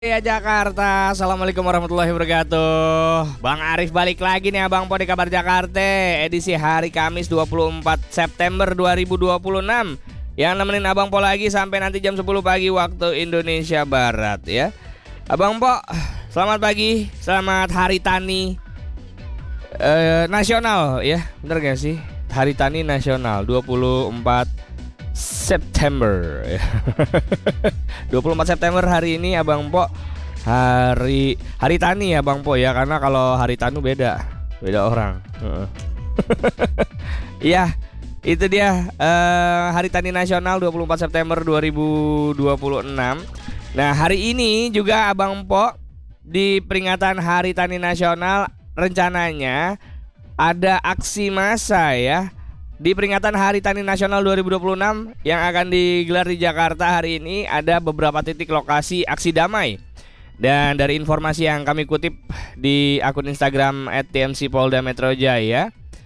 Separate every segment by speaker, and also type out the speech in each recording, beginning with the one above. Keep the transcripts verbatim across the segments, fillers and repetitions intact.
Speaker 1: Ya Jakarta, Assalamualaikum warahmatullahi wabarakatuh. Bang Arif balik lagi nih Abang Po di Kabar Jakarta, edisi hari Kamis dua puluh empat September dua ribu dua puluh enam. Yang nemenin Abang Po lagi sampai nanti jam sepuluh pagi waktu Indonesia Barat ya. Abang Po, selamat pagi, selamat Hari Tani eh, Nasional ya. Bener gak sih? Hari Tani Nasional dua puluh empat September ya. dua puluh empat September hari ini Abang Po hari hari tani ya Bang Po ya, karena kalau hari tanu beda beda orang. Iya, itu dia eh, Hari Tani Nasional dua puluh empat September dua ribu dua puluh enam. Nah, hari ini juga Abang Po di peringatan Hari Tani Nasional rencananya ada aksi massa ya. Di peringatan Hari Tani Nasional dua ribu dua puluh enam yang akan digelar di Jakarta hari ini ada beberapa titik lokasi aksi damai. Dan dari informasi yang kami kutip di akun Instagram et te em ce polda metro jaya,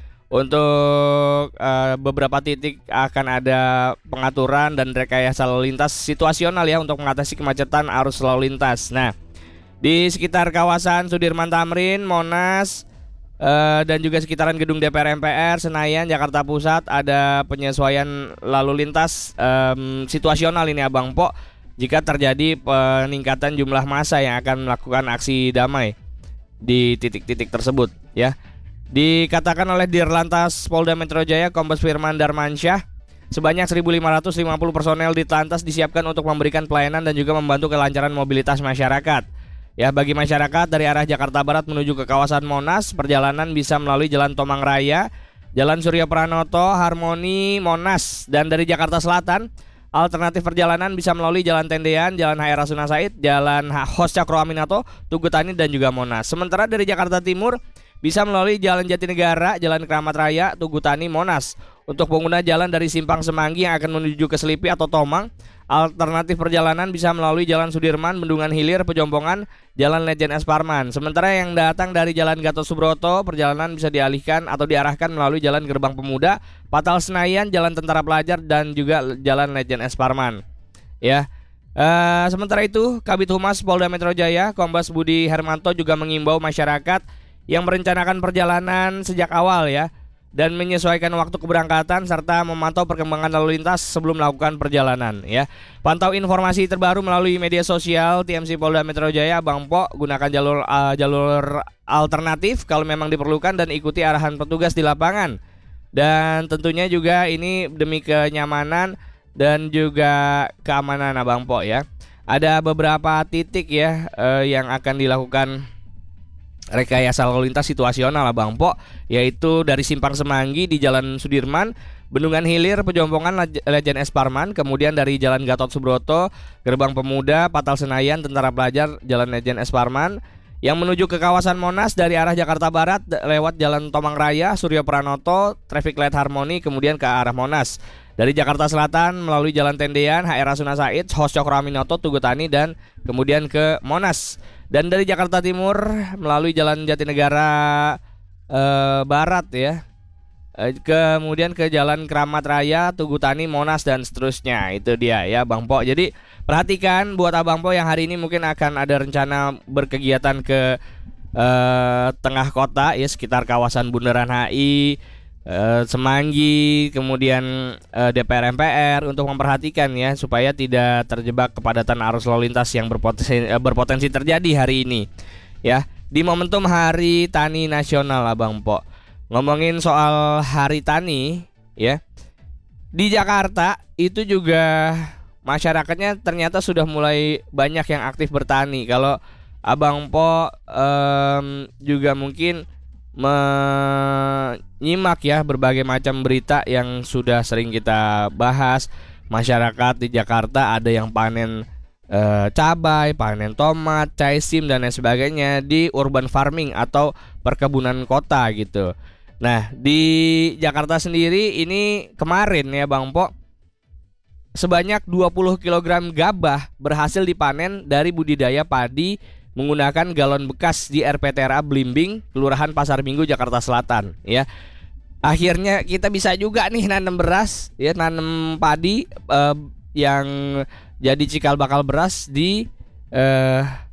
Speaker 1: untuk uh, beberapa titik akan ada pengaturan dan rekayasa lalu lintas situasional ya untuk mengatasi kemacetan arus lalu lintas. Nah, di sekitar kawasan Sudirman Tamrin, Monas, Uh, dan juga sekitaran gedung D P R M P R, Senayan, Jakarta Pusat ada penyesuaian lalu lintas um, situasional ini Abang Po jika terjadi peningkatan jumlah massa yang akan melakukan aksi damai di titik-titik tersebut ya. Dikatakan oleh Dirlantas Polda Metro Jaya Kombes Firman Darmansyah, sebanyak seribu lima ratus lima puluh personel di Telantas disiapkan untuk memberikan pelayanan dan juga membantu kelancaran mobilitas masyarakat. Ya, bagi masyarakat dari arah Jakarta Barat menuju ke kawasan Monas, perjalanan bisa melalui Jalan Tomang Raya, Jalan Surya Pranoto, Harmoni, Monas. Dan dari Jakarta Selatan, alternatif perjalanan bisa melalui Jalan Tendean, Jalan H R Rasuna Said, Jalan Hos Cakro Aminoto, Tugu Tani, dan juga Monas. Sementara dari Jakarta Timur bisa melalui Jalan Jatinegara, Jalan Keramat Raya, Tugu Tani, Monas. Untuk pengguna jalan dari Simpang Semanggi yang akan menuju ke Selipi atau Tomang, alternatif perjalanan bisa melalui Jalan Sudirman, Bendungan Hilir, Pejombongan, Jalan Lejen S. Parman. Sementara yang datang dari Jalan Gatot Subroto, perjalanan bisa dialihkan atau diarahkan melalui Jalan Gerbang Pemuda, Patal Senayan, Jalan Tentara Pelajar, dan juga Jalan Lejen S. Parman. Ya. Uh, sementara itu, Kabid Humas Polda Metro Jaya, Kombes Budi Hermanto juga mengimbau masyarakat yang merencanakan perjalanan sejak awal ya, dan menyesuaikan waktu keberangkatan serta memantau perkembangan lalu lintas sebelum melakukan perjalanan ya. Pantau informasi terbaru melalui media sosial T M C Polda Metro Jaya Bang Po, gunakan jalur uh, jalur alternatif kalau memang diperlukan dan ikuti arahan petugas di lapangan. Dan tentunya juga ini demi kenyamanan dan juga keamanan Abang Po ya. Ada beberapa titik ya uh, yang akan dilakukan rekayasa lalu lintas situasional Abang Po, yaitu dari Simpang Semanggi di Jalan Sudirman, Bendungan Hilir, Pejombongan, Lejen S. Parman, kemudian dari Jalan Gatot Subroto, Gerbang Pemuda, Patal Senayan, Tentara Pelajar, Jalan Lejen S. Parman, yang menuju ke kawasan Monas dari arah Jakarta Barat lewat Jalan Tomang Raya, Surya Pranoto, Traffic Light Harmoni, kemudian ke arah Monas. Dari Jakarta Selatan melalui Jalan Tendean, H R Rasuna Said, Hos Cakro Aminoto, Tugu Tani, dan kemudian ke Monas. Dan dari Jakarta Timur melalui Jalan Jatinegara eh, Barat ya, eh, kemudian ke Jalan Keramat Raya, Tugu Tani, Monas, dan seterusnya. Itu dia ya Bang Po. Jadi perhatikan buat Abang Po yang hari ini mungkin akan ada rencana berkegiatan ke eh, tengah kota ya, sekitar kawasan Bundaran H I, Uh, Semanggi, kemudian uh, D P R M P R, untuk memperhatikan ya supaya tidak terjebak kepadatan arus lalu lintas yang berpotensi, uh, berpotensi terjadi hari ini ya di momentum Hari Tani Nasional Abang Po. Ngomongin soal Hari Tani ya, di Jakarta itu juga masyarakatnya ternyata sudah mulai banyak yang aktif bertani. Kalau Abang Po um, juga mungkin menyimak ya berbagai macam berita yang sudah sering kita bahas. Masyarakat di Jakarta ada yang panen e, cabai, panen tomat, caisim, dan lain sebagainya di urban farming atau perkebunan kota gitu. Nah, di Jakarta sendiri ini kemarin ya Bang Po, sebanyak dua puluh kilogram gabah berhasil dipanen dari budidaya padi menggunakan galon bekas di R P T R A Blimbing, Kelurahan Pasar Minggu, Jakarta Selatan ya. Akhirnya kita bisa juga nih nanam beras ya, nanam padi eh, yang jadi cikal bakal beras di eh